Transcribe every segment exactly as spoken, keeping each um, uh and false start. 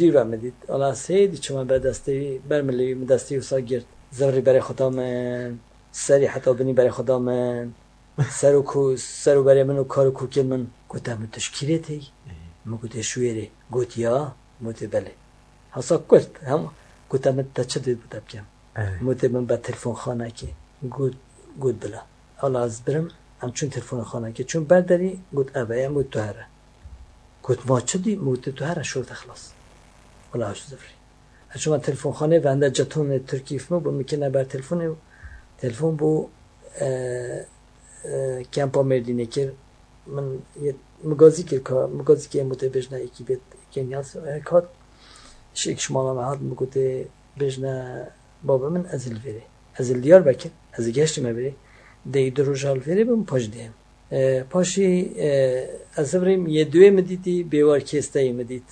زیر و مدید الا سیدی چما بر دستی بر ملی دستی و ساگرد زوری برای خدا من سری حتی بنی برای خدا من سر و کو سر و برای من و کار و کوکل من گفتم تشکیلتی ما گفت شویری گفت یا موت بله حساب کرد هم گفتم تا چه دید بودم کم موت من با تلفن خانه کی گفت گفت بله حالا از برم هم چون تلفن خانه کی چون برداری گفت ابا موت تو هره گفت ما چه دی موت تو هره شد خلاص ولی هاش زفری شما تلفن خانه و اند جتون ترکی فمو با میکنه بر تلفن تلفن بو کمپا مردینه کر من یه مغازی که مغازی که موت بجنه یکی بیت کنیاس کات شیک شما ما هاد مگوت بجنه بابا من ازل وری ازل دیار بکن از گشت ما بری دی دروجال وری بم پاش دیم پاشی از بریم یه دوی مدیدی بیوار کیسته مدید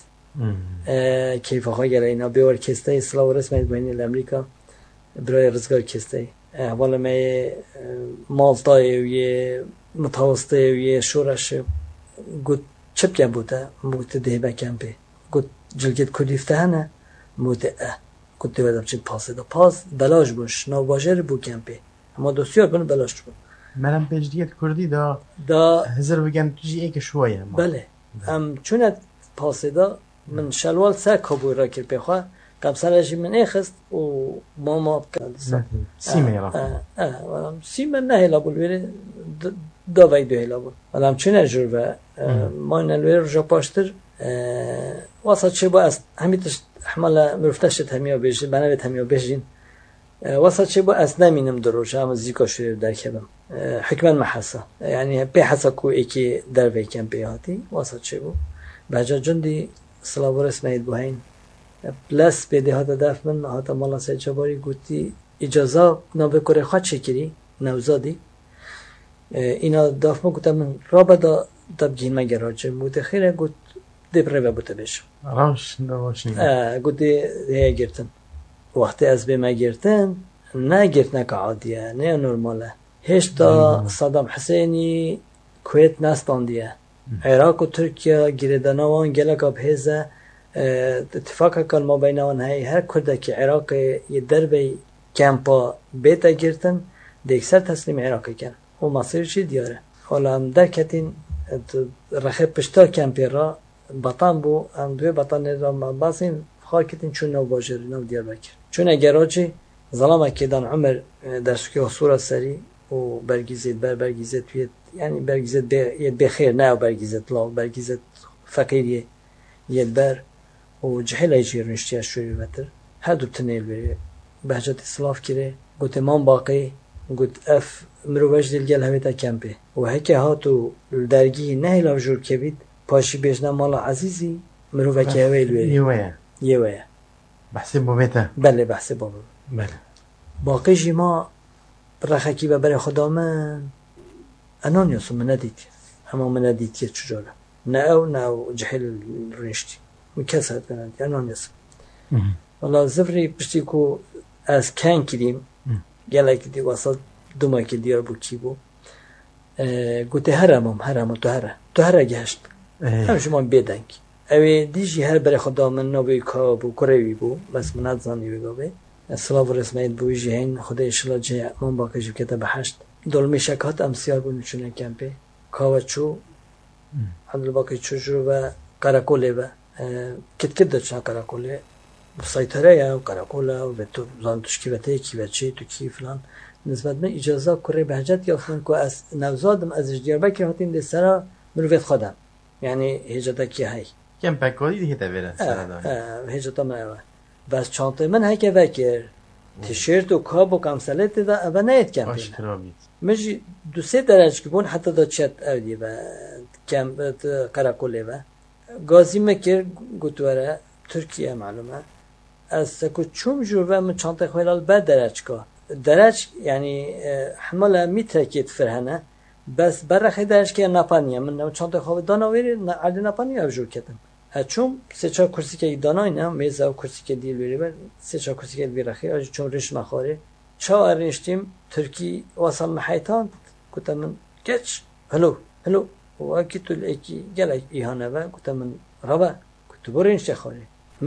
کیف های گره اینا بیوار کیسته اسلام رسمی بین امریکا برای رزگار کیسته حالا می مالتای و یه متوسطه و یه شورش گفت چپ کم بوده موت ده بکم به گفت جلگت کلیفته هنه موت اه گفت دویدم چید پاس دا پاس بلاش بوش نو باجر بو کم به اما دوستیار بنا بلاش بو منم بجدیت کردی دا دا هزار بگن تجی ایک شویه بله ام چونت پاس دا من شلوال سر کابوی را کر بخواه قبل سرشی من ایخست و ماما سیمه را ولم سیمه نه هلا بول ویره دا وی دو هلا بول ولم چونه جور و ما نلویر رجا پاشتر واسه چه با از همیتش احمالا مرفتشت همیا بیشی بنابت همیا بیشین واسه چه با از نمینم دروش هم زیکا شویر در کبم حکمن محسا یعنی بی حسا کو ایکی در ویکم بیاتی واسه چه با بجا جندی صلاح رسمید بوهین پلاس بده هات دف من هات مالا سه چباری گویی اجازه نابه کره خواهد شکری نوزادی اینا دف ما گویی من رابطه تبگین مگراجه بود خیره گویی دبره بوده بشم راش نواشی گویی هی گرتن وقتی از به ما گرتن نه گرتن که عادیه نه نرماله هیچ تا صدام حسینی کویت نستاندیه عراق و ترکیه گردن وان گلک اب هزه اتفاق کل ما بین آن هی هر کرده که عراق یه دربی کمپا بیتا گرتن دیکسر تسلیم عراقی کن و مصیر چی دیاره حالا هم درکتین رخی پشتا کمپی را بطن بو هم دوی بطن را باسین خواه کتین چون نو باجری نو دیار بکر چون اگر آجی ظلام که دان عمر در سوی حصور سری و برگیزید بر برگیزید توی یعنی برگیزید بی بخیر نه برگیزید لا برگیزید فقیریه ید بر و جهل ایجی رنشتی از شوری بتر هر دو تنیل بری بهجت اسلاف کره گوت امام باقی گوت اف مروبش دلگل همیتا کمپه و هکه هاتو درگی نه لاف جور کبید پاشی بیشنه مالا عزیزی مروبکی هویل بری یوه یوه بحثی بومیتا بله بحثی بابا بله باقی جی ما رخکی و برای خدا من انان یاسو من ندید اما من ندید که چجوره نه او نه او جهل رنشتی مکسرت کنند انان یاسو والا زفری پشتی کو از کن کردیم گلک دی واسه دوما که دیار بو کی بو گوته هرمم هرم تو هره تو هره گشت هم شما بیدنگ اوی دیجی هر برای خدا من نبی که بو کروی بو بس من ادزانی بگو بی صلاف رسمید بوی جهین خدا اشلا جه من باقی جو کتا بحشت دلمی شکات امسیار بو نچونه کمپی کاوا چو عدل باقی چو جو و قرقوله و کت کت دچنا قرقوله سایتره یا قرقوله و تو زانتوش کی بته کی بچه تو کی فلان نسبت من اجازه کره بهجت یا خون که از نوزادم از اجدیار بکی هاتین ده سرا مروفت خودم یعنی هجتا کی های کم پکاری دیگه تبیره سردانی هجتا من اوه بس چانته من های که وکر تیشیرت و کاب و کمسلت دا اوه نید کم آشترابید مجی دو سه درج که بون حتی دا چت اودی و کم قرقوله و گازی مکر گوتواره ترکیه معلومه از سکو چوم جور و من چانته خویلال بر درج که درج یعنی حمله میترکید فرهنه بس برخی درج که نپانیه من چانته خواه داناویری علی نپانیه او جور کردم چون سه چهار کرسی که دانای نه میز او کرسی که دیل بری بر سه چهار کرسی که بیرخی آجی چون رش مخاره چهار رشتیم ترکی وصل محیطان گفتم من گچ هلو هلو و اکی تو اکی گل ایهانه و گفتم من رابا گفتم برینش خاره